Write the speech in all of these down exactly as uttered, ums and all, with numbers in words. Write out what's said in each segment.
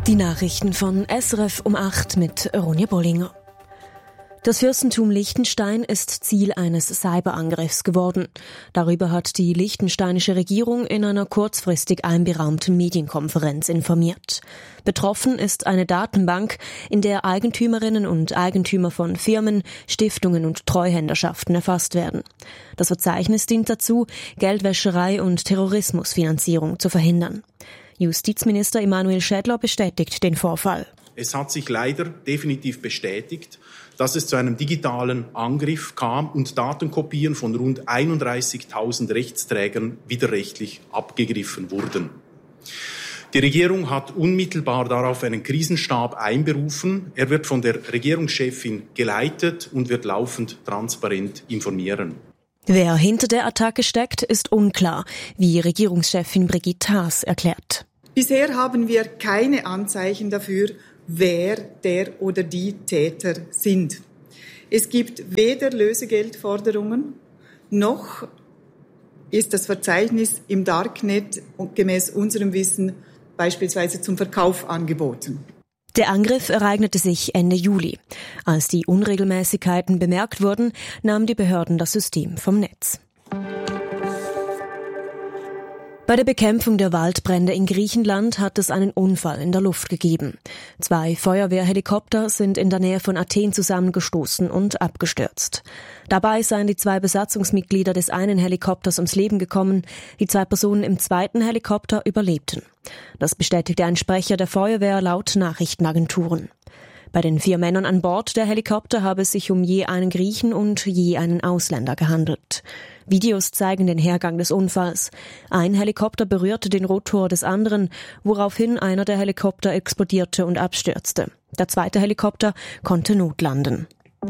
Die Nachrichten von S R F um acht mit Ronja Bollinger. Das Fürstentum Liechtenstein ist Ziel eines Cyberangriffs geworden. Darüber hat die liechtensteinische Regierung in einer kurzfristig einberaumten Medienkonferenz informiert. Betroffen ist eine Datenbank, in der Eigentümerinnen und Eigentümer von Firmen, Stiftungen und Treuhänderschaften erfasst werden. Das Verzeichnis dient dazu, Geldwäscherei und Terrorismusfinanzierung zu verhindern. Justizminister Emanuel Schädler bestätigt den Vorfall. Es hat sich leider definitiv bestätigt, dass es zu einem digitalen Angriff kam und Datenkopien von rund einunddreißigtausend Rechtsträgern widerrechtlich abgegriffen wurden. Die Regierung hat unmittelbar darauf einen Krisenstab einberufen. Er wird von der Regierungschefin geleitet und wird laufend transparent informieren. Wer hinter der Attacke steckt, ist unklar, wie Regierungschefin Brigitte Haas erklärt. Bisher haben wir keine Anzeichen dafür, wer der oder die Täter sind. Es gibt weder Lösegeldforderungen, noch ist das Verzeichnis im Darknet gemäß unserem Wissen beispielsweise zum Verkauf angeboten. Der Angriff ereignete sich Ende Juli. Als die Unregelmäßigkeiten bemerkt wurden, nahmen die Behörden das System vom Netz. Bei der Bekämpfung der Waldbrände in Griechenland hat es einen Unfall in der Luft gegeben. Zwei Feuerwehrhelikopter sind in der Nähe von Athen zusammengestoßen und abgestürzt. Dabei seien die zwei Besatzungsmitglieder des einen Helikopters ums Leben gekommen. Die zwei Personen im zweiten Helikopter überlebten. Das bestätigte ein Sprecher der Feuerwehr laut Nachrichtenagenturen. Bei den vier Männern an Bord der Helikopter habe es sich um je einen Griechen und je einen Ausländer gehandelt. Videos zeigen den Hergang des Unfalls. Ein Helikopter berührte den Rotor des anderen, woraufhin einer der Helikopter explodierte und abstürzte. Der zweite Helikopter konnte notlanden.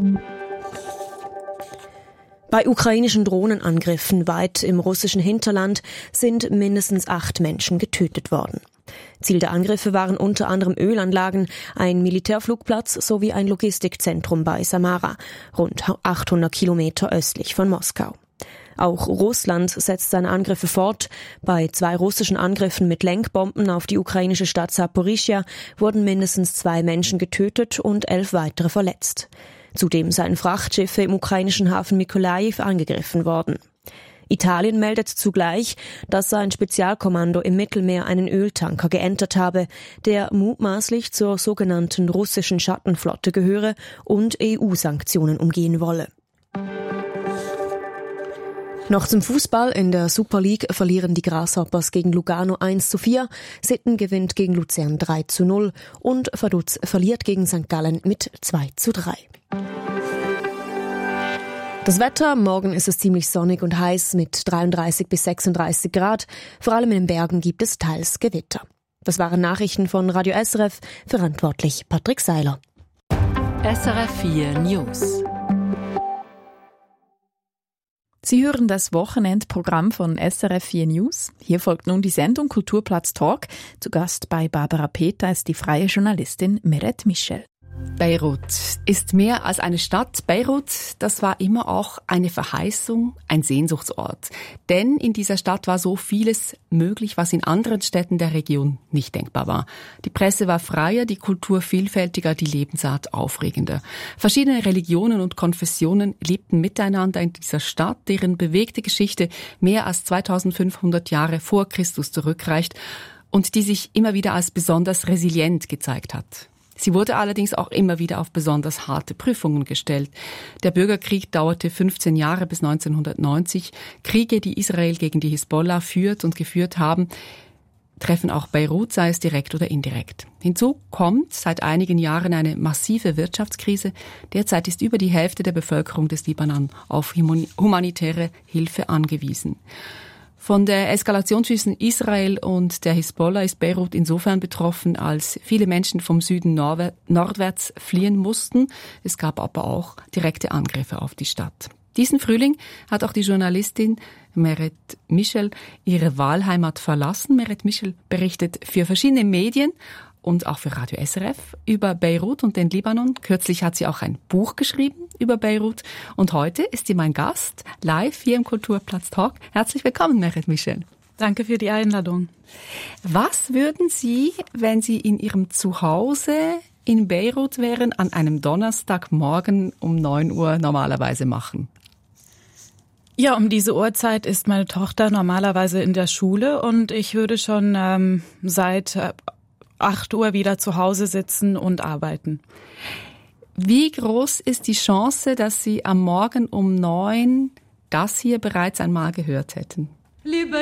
Bei ukrainischen Drohnenangriffen weit im russischen Hinterland sind mindestens acht Menschen getötet worden. Ziel der Angriffe waren unter anderem Ölanlagen, ein Militärflugplatz sowie ein Logistikzentrum bei Samara, rund achthundert Kilometer östlich von Moskau. Auch Russland setzt seine Angriffe fort. Bei zwei russischen Angriffen mit Lenkbomben auf die ukrainische Stadt Saporischschja wurden mindestens zwei Menschen getötet und elf weitere verletzt. Zudem seien Frachtschiffe im ukrainischen Hafen Mykolajiw angegriffen worden. Italien meldet zugleich, dass ein Spezialkommando im Mittelmeer einen Öltanker geentert habe, der mutmaßlich zur sogenannten russischen Schattenflotte gehöre und E U-Sanktionen umgehen wolle. Noch zum Fußball. In der Super League verlieren die Grasshoppers gegen Lugano eins zu vier, Sitten gewinnt gegen Luzern drei zu null und Vaduz verliert gegen Sankt Gallen mit zwei zu drei. Das Wetter, morgen ist es ziemlich sonnig und heiß mit dreiunddreißig bis sechsunddreißig Grad. Vor allem in den Bergen gibt es teils Gewitter. Das waren Nachrichten von Radio S R F, verantwortlich Patrick Seiler. S R F vier News. Sie hören das Wochenendprogramm von S R F vier News. Hier folgt nun die Sendung Kulturplatz Talk. Zu Gast bei Barbara Peter ist die freie Journalistin Meret Michel. Beirut ist mehr als eine Stadt. Beirut, das war immer auch eine Verheißung, ein Sehnsuchtsort. Denn in dieser Stadt war so vieles möglich, was in anderen Städten der Region nicht denkbar war. Die Presse war freier, die Kultur vielfältiger, die Lebensart aufregender. Verschiedene Religionen und Konfessionen lebten miteinander in dieser Stadt, deren bewegte Geschichte mehr als zweitausendfünfhundert Jahre vor Christus zurückreicht und die sich immer wieder als besonders resilient gezeigt hat. Sie wurde allerdings auch immer wieder auf besonders harte Prüfungen gestellt. Der Bürgerkrieg dauerte fünfzehn Jahre bis neunzehnhundertneunzig. Kriege, die Israel gegen die Hisbollah führt und geführt haben, treffen auch Beirut, sei es direkt oder indirekt. Hinzu kommt seit einigen Jahren eine massive Wirtschaftskrise. Derzeit ist über die Hälfte der Bevölkerung des Libanon auf humanitäre Hilfe angewiesen. Von der Eskalation zwischen Israel und der Hisbollah ist Beirut insofern betroffen, als viele Menschen vom Süden nordwärts fliehen mussten. Es gab aber auch direkte Angriffe auf die Stadt. Diesen Frühling hat auch die Journalistin Meret Michel ihre Wahlheimat verlassen. Meret Michel berichtet für verschiedene Medien und auch für Radio S R F über Beirut und den Libanon. Kürzlich hat sie auch ein Buch geschrieben über Beirut. Und heute ist sie mein Gast, live hier im Kulturplatz Talk. Herzlich willkommen, Meret Michel. Danke für die Einladung. Was würden Sie, wenn Sie in Ihrem Zuhause in Beirut wären, an einem Donnerstagmorgen um neun Uhr normalerweise machen? Ja, um diese Uhrzeit ist meine Tochter normalerweise in der Schule und ich würde schon ähm, seit äh, acht Uhr wieder zu Hause sitzen und arbeiten. Wie groß ist die Chance, dass Sie am Morgen um neun das hier bereits einmal gehört hätten? Liebe